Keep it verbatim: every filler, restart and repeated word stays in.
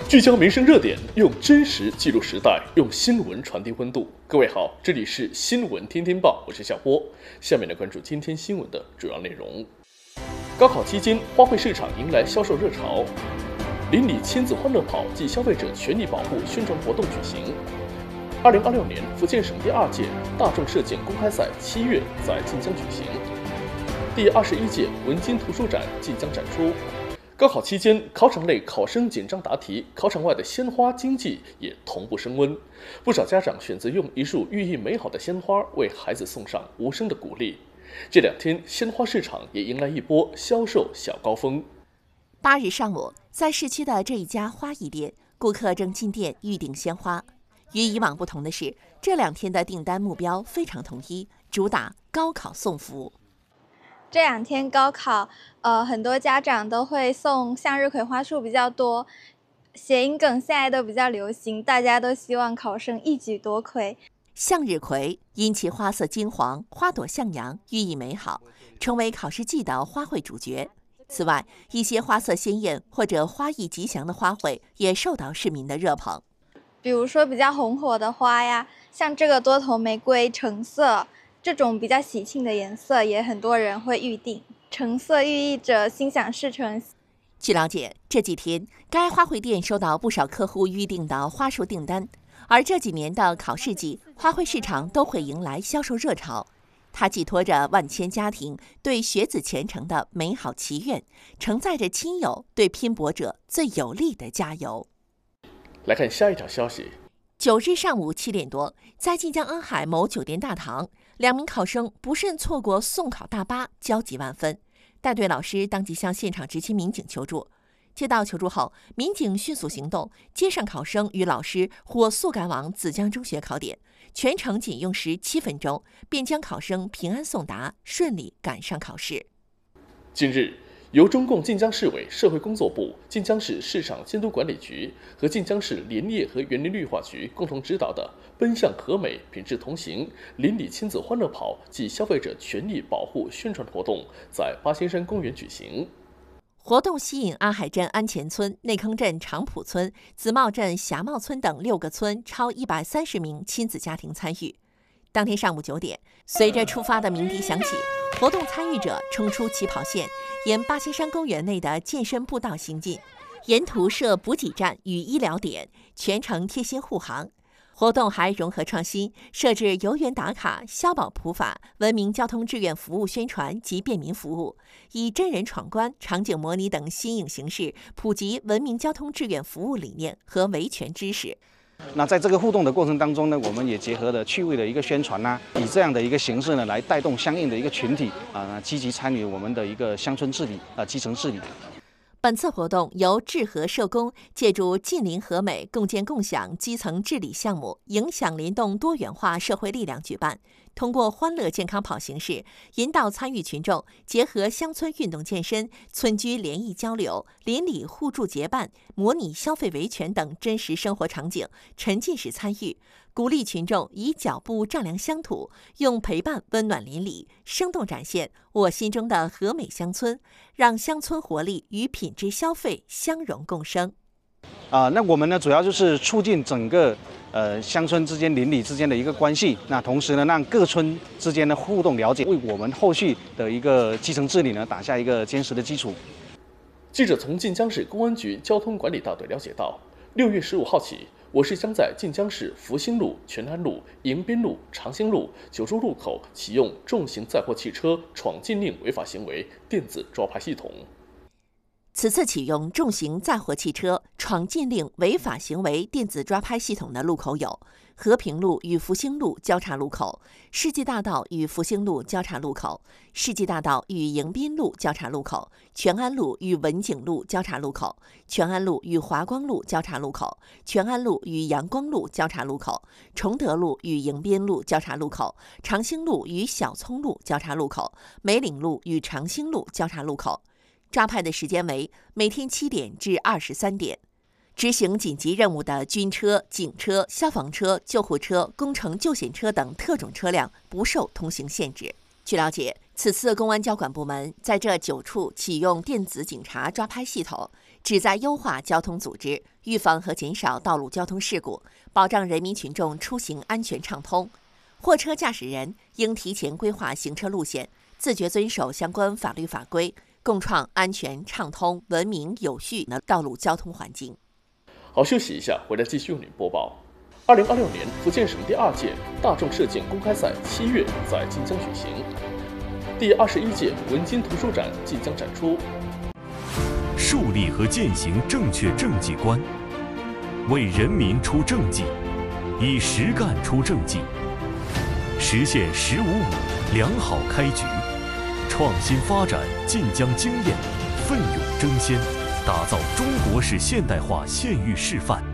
聚焦民生热点，用真实记录时代，用新闻传递温度。各位好，这里是新闻天天报，我是夏波。下面来关注今天新闻的主要内容。高考期间，花卉市场迎来销售热潮。邻里亲子欢乐跑暨消费者权益保护宣传活动举行。二零二六年福建省第二届大众射箭公开赛七月在晋江举行。第二十一届文津图书展即将展出。高考期间，考场内考生紧张答题，考场外的鲜花经济也同步升温。不少家长选择用一束寓意美好的鲜花为孩子送上无声的鼓励。这两天，鲜花市场也迎来一波销售小高峰。 八日上午，在市区的这一家花艺店，顾客正进店预订鲜花。与以往不同的是，这两天的订单目标非常统一，主打高考送福。 这两天高考，呃，很多家长都会送向日葵花束比较多，谐音梗现在都比较流行，大家都希望考生一举夺魁。 向日葵因其花色金黄，花朵向阳，寓意美好，成为考试季的花卉主角。此外，一些花色鲜艳或者花艺吉祥的花卉也受到市民的热捧。 比如说比较红火的花呀，像这个多头玫瑰橙色。这种比较喜庆的颜色也很多人会预定，橙色寓意着心想事成。 据了解，这几天该花卉店收到不少客户预订的花束订单，而这几年的考试季，花卉市场都会迎来销售热潮。它寄托着万千家庭对学子前程的美好祈愿，承载着亲友对拼搏者最有力的加油。 来看下一条消息。 九日上午七点多，在晋江安海某酒店大堂，两名考生不慎错过送考大巴，焦急万分。带队老师当即向现场执勤民警求助。接到求助后，民警迅速行动，接上考生与老师，火速赶往梓江中学考点，全程仅用时七分钟，便将考生平安送达，顺利赶上考试。 近日，由中共晋江市委社会工作部、晋江市市场监督管理局和晋江市林业和园林绿化局共同指导的“奔向和美、品质同行”邻里亲子欢乐跑暨消费者权益保护宣传活动在八仙山公园举行。 活动吸引安海镇安前村、内坑镇长浦村、紫茂镇霞茂村等六个村超一百三十名亲子家庭参与。当天上午九点，随着出发的鸣笛响起，活动参与者冲出起跑线，沿八仙山公园内的健身步道行进，沿途设补给站与医疗点，全程贴心护航。活动还融合创新，设置游园打卡、消保普法、文明交通志愿服务宣传及便民服务，以真人闯关、场景模拟等新颖形式，普及文明交通志愿服务理念和维权知识。 那在这个互动的过程当中呢，我们也结合了趣味的一个宣传呐、啊，以这样的一个形式呢，来带动相应的一个群体啊，积极参与我们的一个乡村治理啊，基层治理。 本次活动由智和社工借助近邻和美共建共享基层治理项目，影响联动多元化社会力量举办，通过欢乐健康跑形式，引导参与群众结合乡村运动健身、村居联谊交流、邻里互助结伴、模拟消费维权等真实生活场景，沉浸式参与，鼓励群众以脚步丈量乡土，用陪伴温暖邻里，生动展现我心中的和美乡村，让乡村活力与品质消费相融共生。 啊、呃，那我们呢，主要就是促进整个呃乡村之间、邻里之间的一个关系。那同时呢，让各村之间的互动了解，为我们后续的一个基层治理呢，打下一个坚实的基础。 记者从晋江市公安局交通管理大队了解到，六月十五号起，我市将在晋江市福兴路、全安路、迎宾路、长兴路、九州路口启用重型载货汽车闯禁令违法行为电子抓拍系统。 此次启用重型载货汽车闯禁令违法行为电子抓拍系统的路口有和平路与福兴路交叉路口、世纪大道与福兴路交叉路口、世纪大道与迎宾路交叉路口、全安路与文景路交叉路口、全安路与华光路交叉路口、全安路与阳光路交叉路口、崇德路与迎宾路交叉路口、长兴路与小葱路交叉路口、梅岭路与长兴路交叉路口。抓拍的时间为每天七点至二十三点。执行紧急任务的军车、警车、消防车、救护车、工程救险车等特种车辆不受通行限制。据了解，此次公安交管部门在这九处启用电子警察抓拍系统， 旨在优化交通组织，预防和减少道路交通事故，保障人民群众出行安全畅通。货车驾驶人应提前规划行车路线，自觉遵守相关法律法规，共创安全、畅通、文明、有序的道路交通环境。 好，休息一下，回来继续为您播报。二零二六年福建省第二届大众射箭公开赛七月在晋江举行，第二十一届文津图书展即将展出。 树立和践行正确政绩观，为人民出政绩，以实干出政绩，实现“十五五”良好开局，创新发展晋江经验，奋勇争先，打造中国式现代化县域示范。